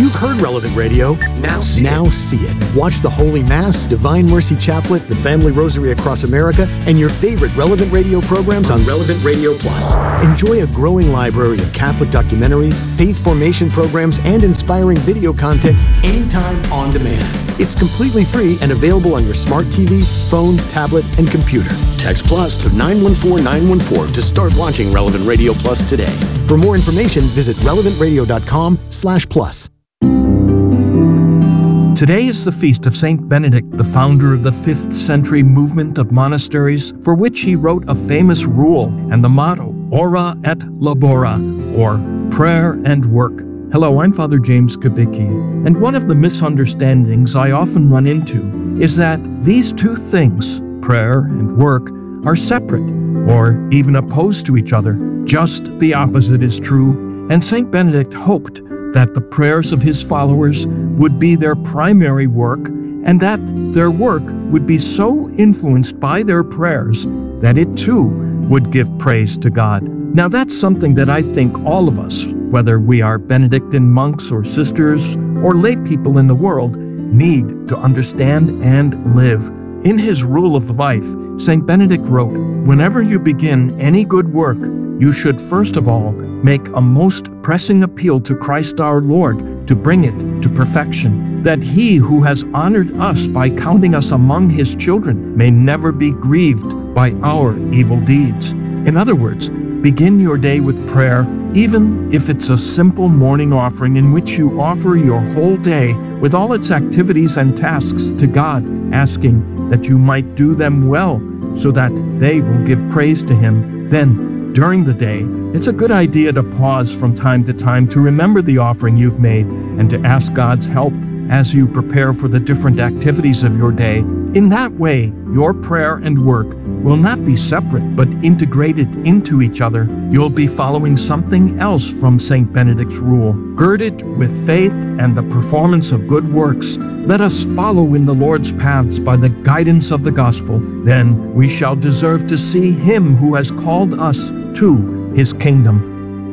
You've heard Relevant Radio. Now see it. Watch the Holy Mass, Divine Mercy Chaplet, the Family Rosary Across America, and your favorite Relevant Radio programs on Relevant Radio Plus. Enjoy a growing library of Catholic documentaries, faith formation programs, and inspiring video content anytime on demand. It's completely free and available on your smart TV, phone, tablet, and computer. Text Plus to 914914 to start watching Relevant Radio Plus today. For more information, visit relevantradio.com/plus. Today is the feast of Saint Benedict, the founder of the 5th century movement of monasteries, for which he wrote a famous rule and the motto, Ora et Labora, or prayer and work. Hello, I'm Father James Kubicki, and one of the misunderstandings I often run into is that these two things, prayer and work, are separate or even opposed to each other. Just the opposite is true, and Saint Benedict hoped that the prayers of his followers would be their primary work, and that their work would be so influenced by their prayers that it too would give praise to God. Now that's something that I think all of us, whether we are Benedictine monks or sisters or lay people in the world, need to understand and live. In his Rule of Life, St. Benedict wrote, "Whenever you begin any good work, you should first of all make a most pressing appeal to Christ our Lord to bring it to perfection, that he who has honored us by counting us among his children may never be grieved by our evil deeds." In other words, begin your day with prayer, even if it's a simple morning offering in which you offer your whole day with all its activities and tasks to God, asking that you might do them well so that they will give praise to him. Then, during the day, it's a good idea to pause from time to time to remember the offering you've made and to ask God's help as you prepare for the different activities of your day. In that way, your prayer and work will not be separate but integrated into each other. You'll be following something else from St. Benedict's rule. Girded with faith and the performance of good works, let us follow in the Lord's paths by the guidance of the gospel. Then we shall deserve to see him who has called us to his kingdom.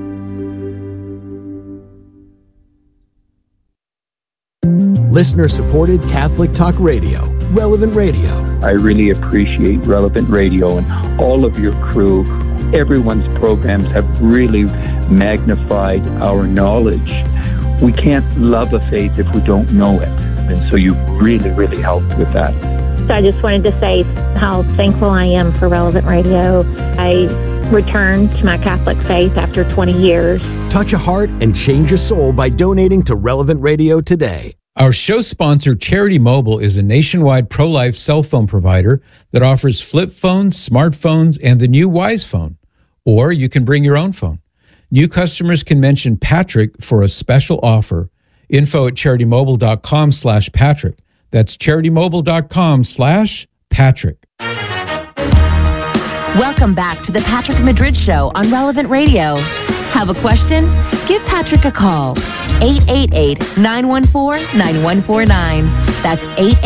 Listener-supported Catholic Talk Radio, Relevant Radio. I really appreciate Relevant Radio and all of your crew. Everyone's programs have really magnified our knowledge. We can't love a faith if we don't know it. And so you really, really helped with that. So I just wanted to say how thankful I am for Relevant Radio. I returned to my Catholic faith after 20 years. Touch a heart and change a soul by donating to Relevant Radio today. Our show sponsor, Charity Mobile, is a nationwide pro-life cell phone provider that offers flip phones, smartphones, and the new Wise phone. Or you can bring your own phone. New customers can mention Patrick for a special offer. Info at CharityMobile.com/Patrick. That's CharityMobile.com/Patrick. Welcome back to the Patrick Madrid Show on Relevant Radio. Have a question? Give Patrick a call. 888-914-9149. That's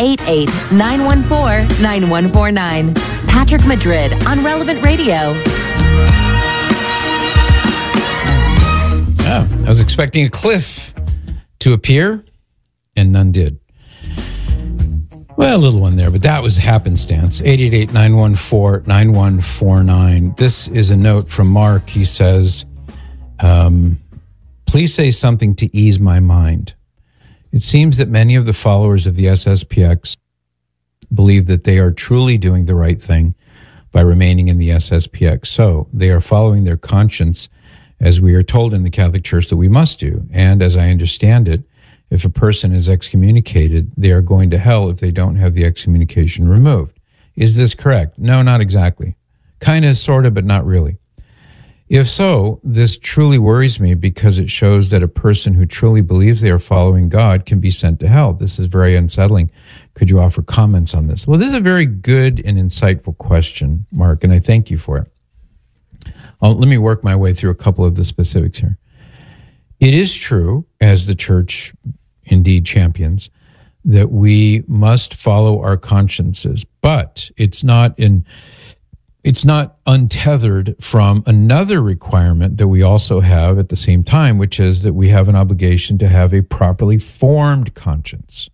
888-914-9149. Patrick Madrid on Relevant Radio. Oh, I was expecting a cliff to appear, and none did. Well, a little one there, but that was happenstance. 888-914-9149. This is a note from Mark. He says, please say something to ease my mind. It seems that many of the followers of the SSPX believe that they are truly doing the right thing by remaining in the SSPX. So they are following their conscience, as we are told in the Catholic Church that we must do. And as I understand it, if a person is excommunicated, they are going to hell if they don't have the excommunication removed. Is this correct? No, not exactly. Kind of, sort of, but not really. If so, this truly worries me because it shows that a person who truly believes they are following God can be sent to hell. This is very unsettling. Could you offer comments on this? Well, this is a very good and insightful question, Mark, and I thank you for it. Let me work my way through a couple of the specifics here. It is true, as the Church indeed champions, that we must follow our consciences, but it's not it's not untethered from another requirement that we also have at the same time, which is that we have an obligation to have a properly formed conscience.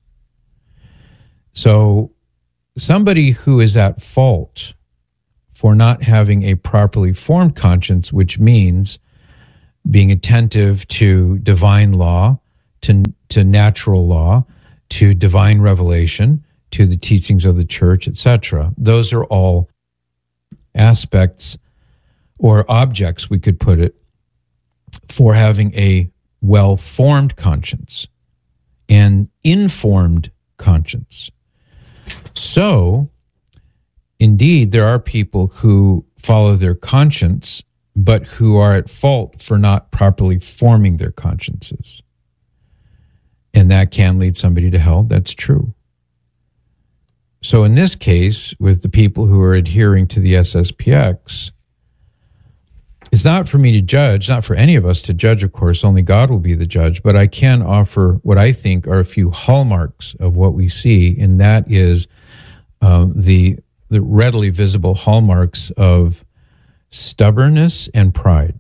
So somebody who is at fault for not having a properly formed conscience, which means being attentive to divine law, to natural law, to divine revelation, to the teachings of the church, etc. Those are all aspects or objects, we could put it, for having a well-formed conscience and informed conscience. So, indeed, there are people who follow their conscience, but who are at fault for not properly forming their consciences. And that can lead somebody to hell. That's true. So in this case, with the people who are adhering to the SSPX, it's not for me to judge, not for any of us to judge, of course, only God will be the judge, but I can offer what I think are a few hallmarks of what we see, and that is the readily visible hallmarks of stubbornness and pride.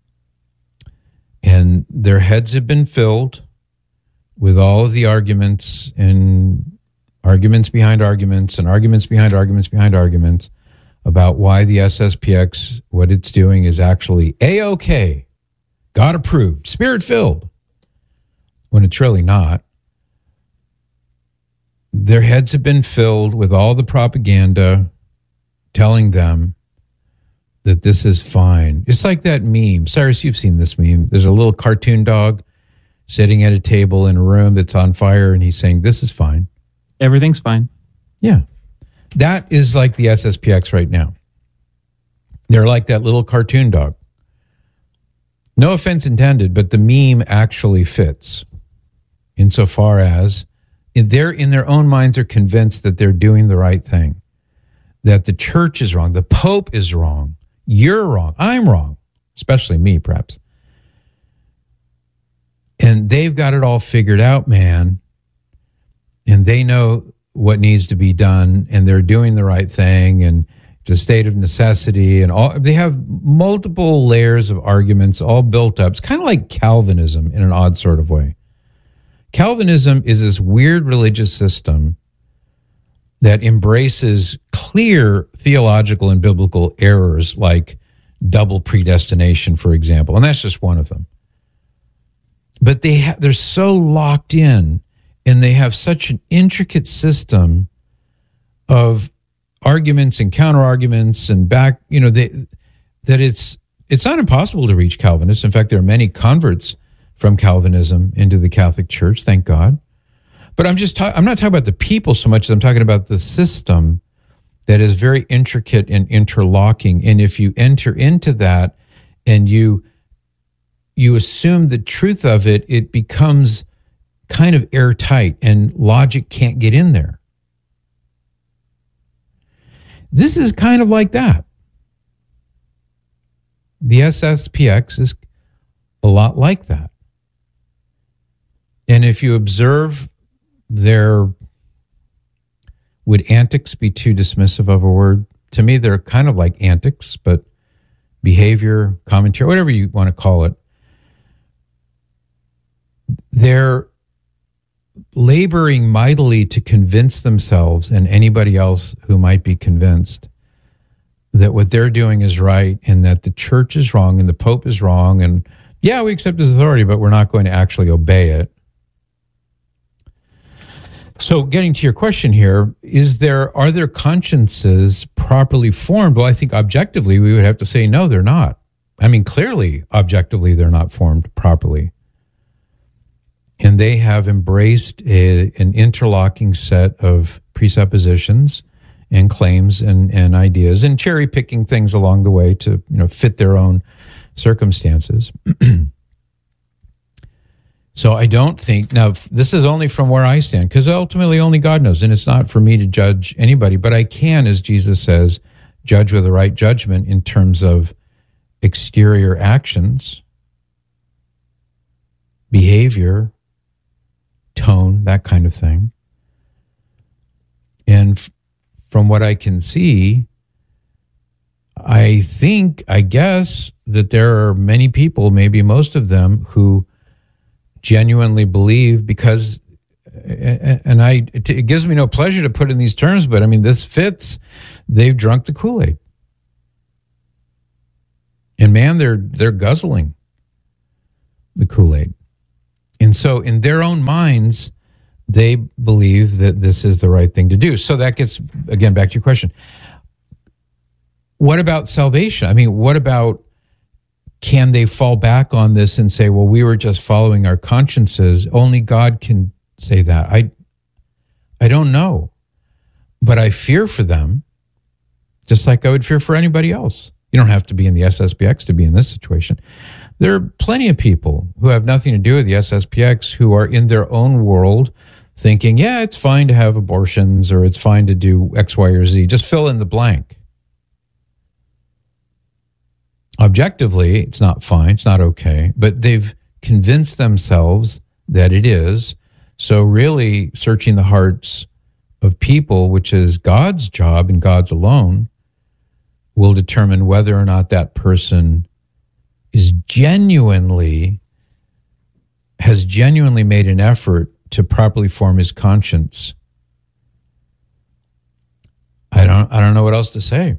And their heads have been filled with all of the arguments and arguments behind arguments and arguments behind arguments behind arguments about why the SSPX, what it's doing is actually A-OK, God approved, spirit filled, when it's really not. Their heads have been filled with all the propaganda telling them that this is fine. It's like that meme. Cyrus, you've seen this meme. There's a little cartoon dog sitting at a table in a room that's on fire, and he's saying, this is fine. Everything's fine. Yeah. That is like the SSPX right now. They're like that little cartoon dog. No offense intended, but the meme actually fits insofar as they're in their own minds are convinced that they're doing the right thing, that the church is wrong, the Pope is wrong, you're wrong, I'm wrong, especially me, perhaps. And they've got it all figured out, man. And they know what needs to be done, and they're doing the right thing, and it's a state of necessity, and all. They have multiple layers of arguments all built up. It's kind of like Calvinism in an odd sort of way. Calvinism is this weird religious system that embraces clear theological and biblical errors like double predestination, for example, and that's just one of them. But they're so locked in, and they have such an intricate system of arguments and counter-arguments and back, that it's not impossible to reach Calvinists. In fact, there are many converts from Calvinism into the Catholic Church, thank God. But I'm not talking about the people so much as I'm talking about the system that is very intricate and interlocking. And if you enter into that and you assume the truth of it, it becomes kind of airtight, and logic can't get in there. This is kind of like that. The SSPX is a lot like that. And if you observe would antics be too dismissive of a word? To me, they're kind of like antics, but behavior, commentary, whatever you want to call it. They're laboring mightily to convince themselves and anybody else who might be convinced that what they're doing is right, and that the church is wrong and the Pope is wrong, and yeah, we accept his authority, but we're not going to actually obey it. So getting to your question here, are their consciences properly formed? Well, I think objectively we would have to say no, they're not. I mean, clearly, objectively, they're not formed properly. And they have embraced an interlocking set of presuppositions and claims and ideas, and cherry picking things along the way to fit their own circumstances. So I don't think, now this is only from where I stand, because ultimately only God knows, and it's not for me to judge anybody, but I can, as Jesus says, judge with the right judgment in terms of exterior actions, behavior, tone, that kind of thing. And from what I can see, I guess that there are many people, maybe most of them, who genuinely believe because, and it gives me no pleasure to put it in these terms, but I mean, this fits. They've drunk the Kool-Aid. And man, they're guzzling the Kool-Aid. And so in their own minds, they believe that this is the right thing to do. So that gets, again, back to your question. What about salvation? I mean, what about, can they fall back on this and say, well, we were just following our consciences? Only God can say that. I don't know. But I fear for them, just like I would fear for anybody else. You don't have to be in the SSPX to be in this situation. There are plenty of people who have nothing to do with the SSPX who are in their own world thinking, yeah, it's fine to have abortions or it's fine to do X, Y, or Z. Just fill in the blank. Objectively, it's not fine, it's not okay, but they've convinced themselves that it is. So really searching the hearts of people, which is God's job and God's alone, will determine whether or not that person has genuinely made an effort to properly form his conscience. I don't know what else to say.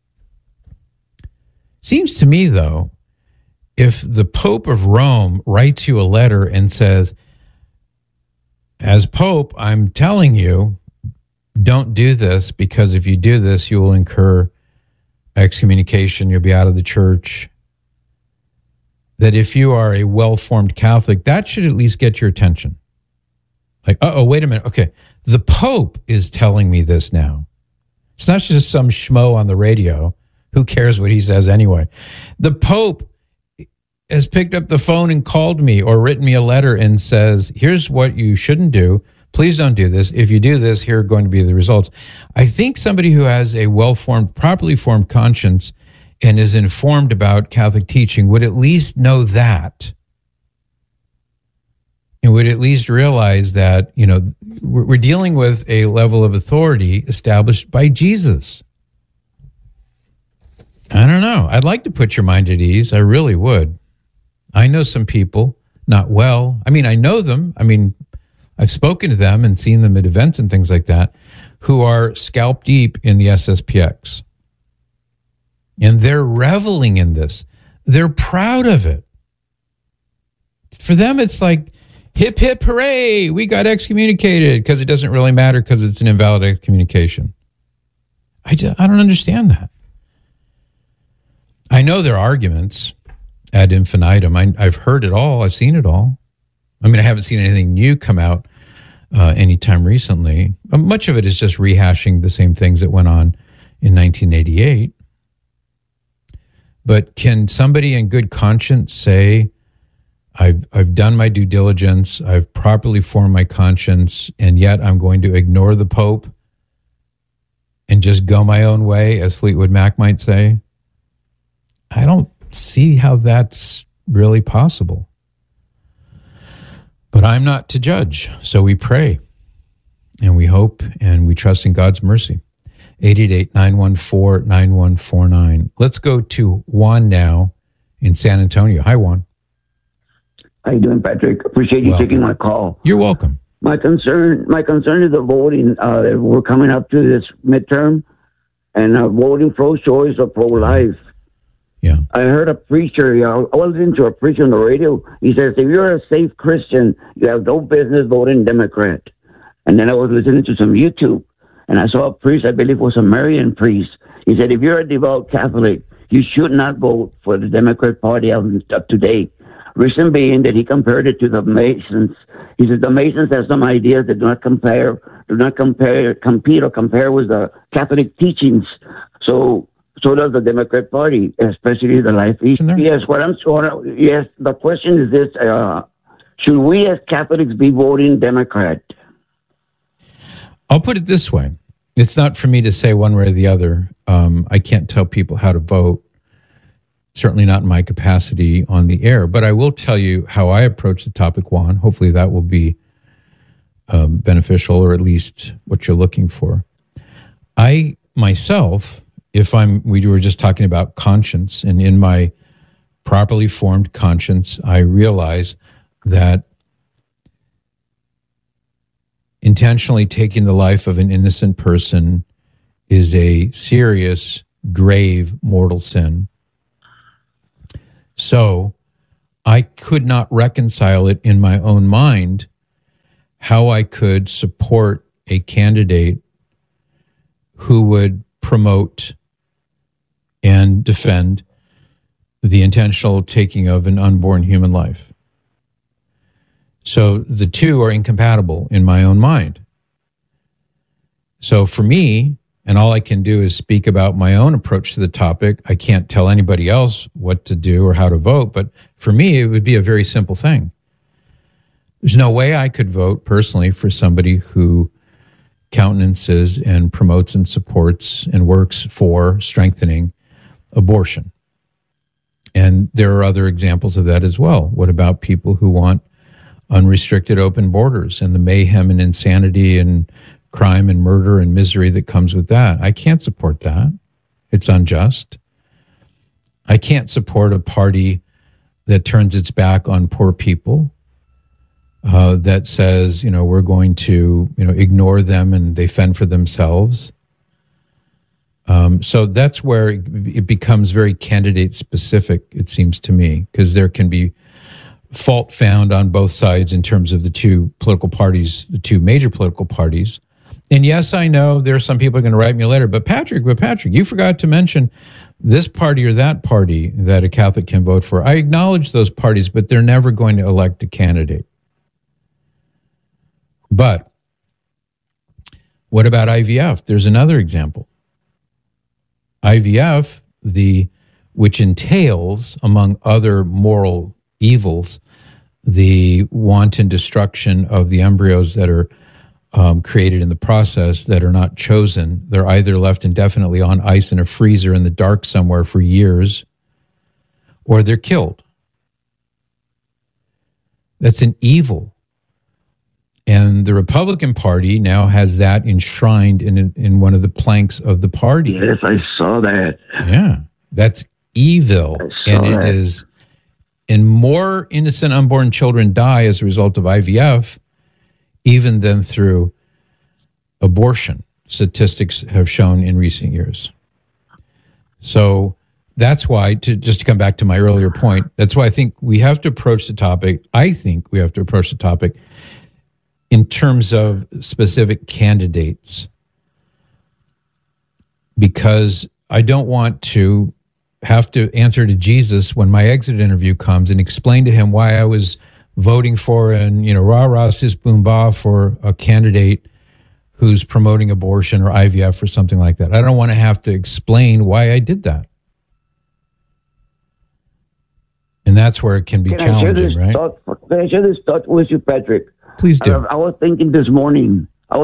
Seems to me, though, if the Pope of Rome writes you a letter and says, as Pope, I'm telling you, don't do this, because if you do this, you will incur excommunication, you'll be out of the church. That if you are a well-formed Catholic, that should at least get your attention. Like, wait a minute. Okay, the Pope is telling me this now. It's not just some schmo on the radio. Who cares what he says anyway? The Pope has picked up the phone and called me or written me a letter and says, here's what you shouldn't do. Please don't do this. If you do this, here are going to be the results. I think somebody who has a well-formed, properly formed conscience and is informed about Catholic teaching would at least know that, and would at least realize that, you know, we're dealing with a level of authority established by Jesus. I don't know. I'd like to put your mind at ease. I really would. I know some people, not well. I mean, I know them. I mean, I've spoken to them and seen them at events and things like that, who are scalp deep in the SSPX. And they're reveling in this. They're proud of it. For them, it's like, hip, hip, hooray, we got excommunicated, because it doesn't really matter because it's an invalid excommunication. I don't understand that. I know their arguments ad infinitum. I've heard it all. I've seen it all. I mean, I haven't seen anything new come out anytime recently. Much of it is just rehashing the same things that went on in 1988. But can somebody in good conscience say, I've done my due diligence, I've properly formed my conscience, and yet I'm going to ignore the Pope and just go my own way, as Fleetwood Mac might say? I don't see how that's really possible. But I'm not to judge, so we pray, and we hope, and we trust in God's mercy. 888-914-9149. Let's go to Juan now in San Antonio. Hi, Juan. How you doing, Patrick? Appreciate you taking my call. You're welcome. My concern is the voting. We're coming up to this midterm, and voting pro-choice or pro-life. Yeah. I heard a preacher, I was listening to a preacher on the radio. He says, if you're a safe Christian, you have no business voting Democrat. And then I was listening to some YouTube, and I saw a priest, I believe it was a Marian priest. He said, if you're a devout Catholic, you should not vote for the Democrat Party up to date. Reason being that he compared it to the Masons. He said the Masons have some ideas that do not compete or compare with the Catholic teachings. So does the Democrat Party, especially the Life issue. Yes, the question is this: should we as Catholics be voting Democrat? I'll put it this way: it's not for me to say one way or the other. I can't tell people how to vote. Certainly not in my capacity on the air, but I will tell you how I approach the topic, Juan. Hopefully that will be beneficial, or at least what you're looking for. I myself we were just talking about conscience, and in my properly formed conscience, I realize that intentionally taking the life of an innocent person is a serious, grave, mortal sin. So I could not reconcile it in my own mind how I could support a candidate who would promote and defend the intentional taking of an unborn human life. So the two are incompatible in my own mind. So for me, and all I can do is speak about my own approach to the topic. I can't tell anybody else what to do or how to vote, but for me, it would be a very simple thing. There's no way I could vote personally for somebody who countenances and promotes and supports and works for strengthening abortion. And there are other examples of that as well. What about people who want unrestricted open borders and the mayhem and insanity and crime and murder and misery that comes with that? I can't support that. It's unjust. I can't support a party that turns its back on poor people, that says, we're going to, ignore them and they fend for themselves. So that's where it becomes very candidate specific, it seems to me, because there can be fault found on both sides in terms of the two political parties, the two major political parties. And yes, I know there are some people going to write me a letter, but Patrick, you forgot to mention this party or that party that a Catholic can vote for. I acknowledge those parties, but they're never going to elect a candidate. But what about IVF? There's another example. IVF, which entails, among other moral evils, the wanton destruction of the embryos that are created in the process that are not chosen. They're either left indefinitely on ice in a freezer in the dark somewhere for years, or they're killed. That's an evil. And the Republican Party now has that enshrined in one of the planks of the party. Yes, I saw that. Yeah, that's evil. And it is, and more innocent unborn children die as a result of IVF even than through abortion, statistics have shown in recent years. So that's why, just to come back to my earlier point, that's why I think we have to approach the topic. I think we have to approach the topic in terms of specific candidates, because I don't want to have to answer to Jesus when my exit interview comes and explain to him why I was voting for and, rah-rah, sis, boom, bah for a candidate who's promoting abortion or IVF or something like that. I don't want to have to explain why I did that. And that's where it can be challenging, right? Can I share this thought with you, Patrick? Please do. I was thinking this morning, I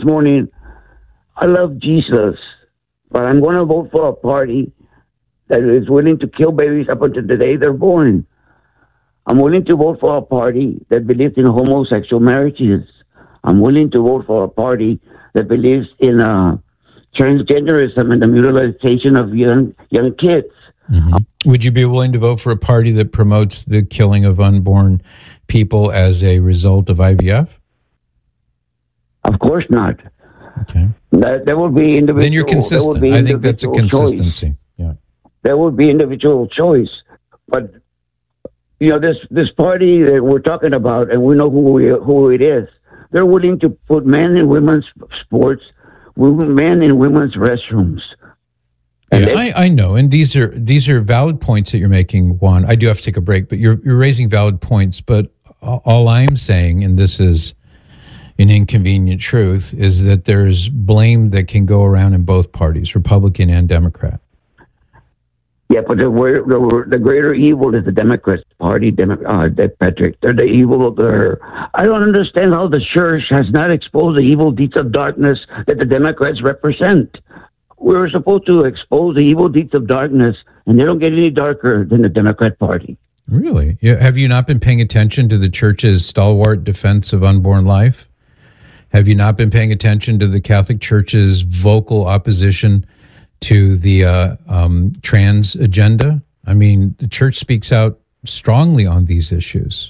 love Jesus, but I'm going to vote for a party that is willing to kill babies up until the day they're born. I'm willing to vote for a party that believes in homosexual marriages. I'm willing to vote for a party that believes in transgenderism and the mutilation of young kids. Mm-hmm. Would you be willing to vote for a party that promotes the killing of unborn people as a result of IVF? Of course not. Okay. That would be individual. Then you're consistent. I think that's a consistency. Choice. Yeah. That would be individual choice. But this party that we're talking about, and we know who it is, they're willing to put men in women's sports, men in women's restrooms. Yeah, I know, and these are valid points that you're making, Juan. I do have to take a break, but you're raising valid points. But all I'm saying, and this is an inconvenient truth, is that there's blame that can go around in both parties, Republican and Democrat. Yeah, but the greater evil is the Democrat Party, Patrick. They're the evil. I don't understand how the church has not exposed the evil deeds of darkness that the Democrats represent. We're supposed to expose the evil deeds of darkness, and they don't get any darker than the Democrat Party. Really? Have you not been paying attention to the church's stalwart defense of unborn life? Have you not been paying attention to the Catholic Church's vocal opposition to the trans agenda? I mean, the church speaks out strongly on these issues.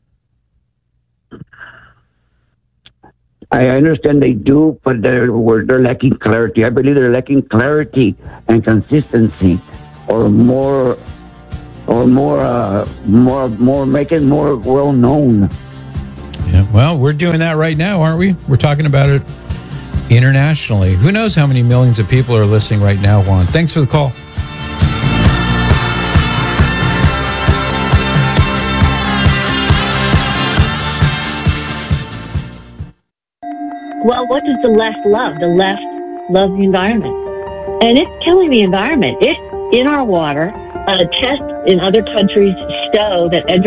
I understand they do, but they're lacking clarity. I believe they're lacking clarity and consistency, or make it more well known. Yeah, well, we're doing that right now, aren't we? We're talking about it internationally. Who knows how many millions of people are listening right now, Juan? Thanks for the call. Well, what does the left love? The left loves the environment. And it's killing the environment. It's in our water. A test in other countries show that